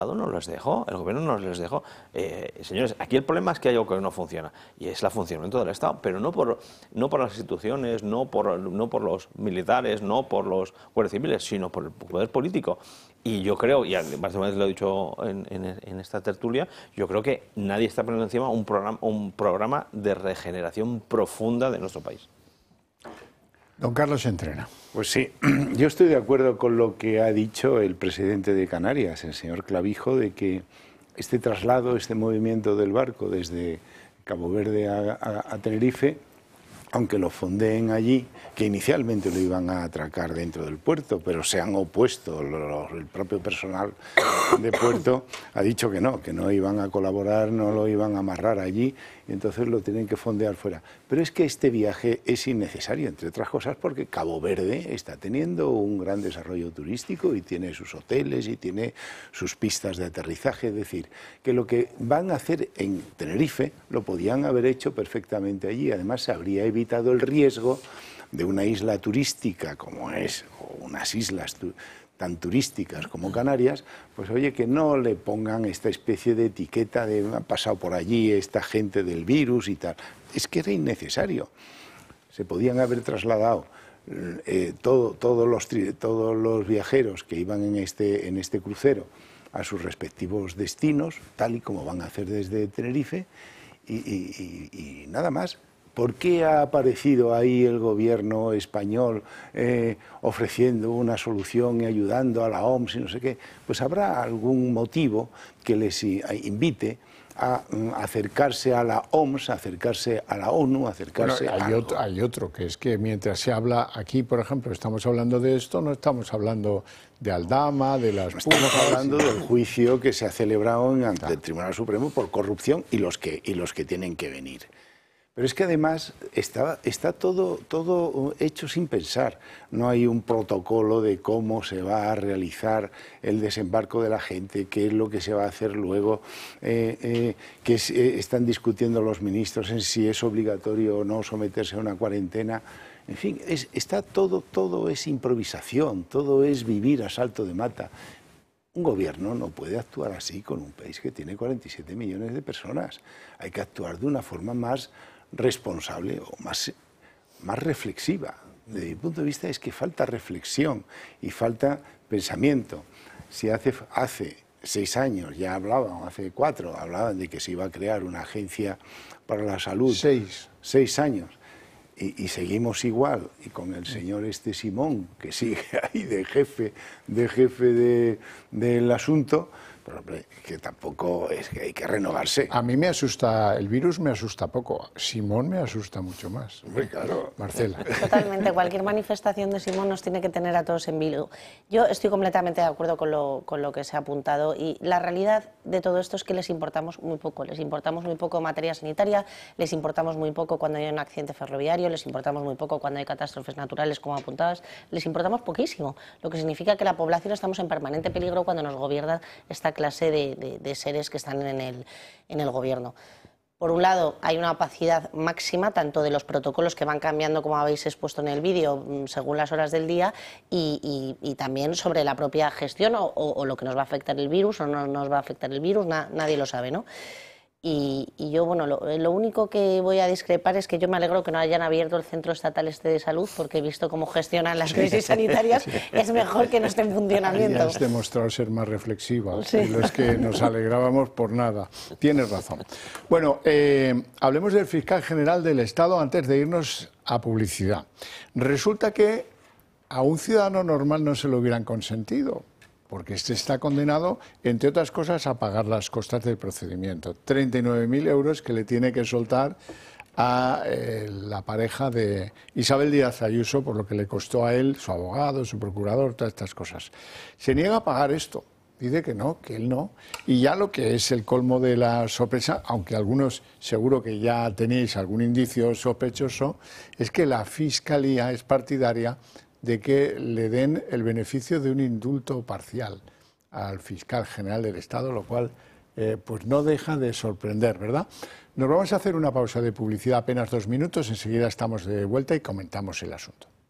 no les dejó, el gobierno no les dejó. Señores, aquí el problema es que hay algo que no funciona, y es el funcionamiento del Estado, pero no por las instituciones, no por los militares, no por los guardias civiles, sino por el poder político. Y yo creo, y más o menos lo he dicho en esta tertulia, yo creo que nadie está poniendo encima un programa de regeneración profunda de nuestro país. Don Carlos Entrena. Pues sí, yo estoy de acuerdo con lo que ha dicho el presidente de Canarias, el señor Clavijo, de que este traslado, este movimiento del barco desde Cabo Verde a Tenerife, aunque lo fondeen allí, que inicialmente lo iban a atracar dentro del puerto, pero se han opuesto, el propio personal de puerto ha dicho que no iban a colaborar, no lo iban a amarrar allí, y entonces lo tienen que fondear fuera. Pero es que este viaje es innecesario, entre otras cosas, porque Cabo Verde está teniendo un gran desarrollo turístico y tiene sus hoteles y tiene sus pistas de aterrizaje, es decir, que lo que van a hacer en Tenerife lo podían haber hecho perfectamente allí, además se habría evitado el riesgo de una isla turística como es, o unas islas tan turísticas como Canarias, pues oye, que no le pongan esta especie de etiqueta de ha pasado por allí esta gente del virus y tal. Es que era innecesario. Se podían haber trasladado todos los viajeros que iban en este crucero a sus respectivos destinos, tal y como van a hacer desde Tenerife, y nada más. ¿Por qué ha aparecido ahí el gobierno español ofreciendo una solución y ayudando a la OMS y no sé qué? Pues habrá algún motivo que les invite a acercarse a la OMS, a acercarse a la ONU, a acercarse Hay otro, que es que mientras se habla aquí, por ejemplo, estamos hablando de esto, no estamos hablando de Aldama, de las... Estamos hablando del juicio que se ha celebrado ante el Tribunal Supremo por corrupción y los que tienen que venir. Pero es que además está todo hecho sin pensar. No hay un protocolo de cómo se va a realizar el desembarco de la gente, qué es lo que se va a hacer luego, están discutiendo los ministros en si es obligatorio o no someterse a una cuarentena. En fin, todo es improvisación, todo es vivir a salto de mata. Un gobierno no puede actuar así con un país que tiene 47 millones de personas. Hay que actuar de una forma más responsable o más reflexiva. Desde mi punto de vista es que falta reflexión y falta pensamiento. Si hace 6 años ya hablaban, hace 4, hablaban de que se iba a crear una agencia para la salud. 6 años. Y seguimos igual, y con el señor Simón, que sigue ahí de jefe del asunto, pero hombre, que tampoco es que hay que renovarse. A mí me asusta, el virus me asusta poco, Simón me asusta mucho más. Hombre, claro. Marcela. Totalmente, cualquier manifestación de Simón nos tiene que tener a todos en vilo. Yo estoy completamente de acuerdo con lo que se ha apuntado, y la realidad de todo esto es que les importamos muy poco en materia sanitaria, les importamos muy poco cuando hay un accidente ferroviario, les importamos muy poco cuando hay catástrofes naturales, como apuntabas, les importamos poquísimo, lo que significa que la población estamos en permanente peligro cuando nos gobierna esta clase de seres que están en el gobierno. Por un lado, hay una opacidad máxima, tanto de los protocolos que van cambiando, como habéis expuesto en el vídeo, según las horas del día, y también sobre la propia gestión o lo que nos va a afectar el virus o no nos va a afectar el virus, nadie lo sabe, ¿no? Y yo, bueno, lo único que voy a discrepar es que yo me alegro que no hayan abierto el Centro Estatal de Salud, porque he visto cómo gestionan las crisis sanitarias, es mejor que no esté en funcionamiento. Ya has demostrado ser más reflexiva, sí. Es que nos alegrábamos por nada. Tienes razón. Bueno, hablemos del fiscal general del Estado antes de irnos a publicidad. Resulta que a un ciudadano normal no se lo hubieran consentido, porque este está condenado, entre otras cosas, a pagar las costas del procedimiento. 39.000 euros que le tiene que soltar a la pareja de Isabel Díaz Ayuso, por lo que le costó a él, su abogado, su procurador, todas estas cosas. Se niega a pagar esto. Dice que no, que él no. Y ya lo que es el colmo de la sorpresa, aunque algunos seguro que ya tenéis algún indicio sospechoso, es que la Fiscalía es partidaria de que le den el beneficio de un indulto parcial al fiscal general del Estado, lo cual pues no deja de sorprender, ¿verdad? Nos vamos a hacer una pausa de publicidad, apenas 2 minutos, enseguida estamos de vuelta y comentamos el asunto.